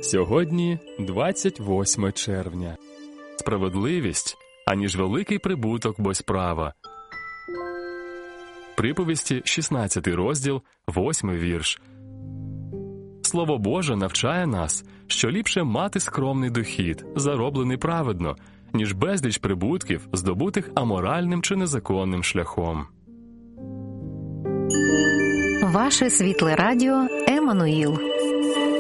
Сьогодні 28 червня. Справедливість, аніж великий прибуток бо справа. Приповісті, 16 розділ, 8 вірш. Слово Боже навчає нас, що ліпше мати скромний дохід, зароблений праведно, ніж безліч прибутків, здобутих аморальним чи незаконним шляхом. Ваше світле радіо «Еммануїл».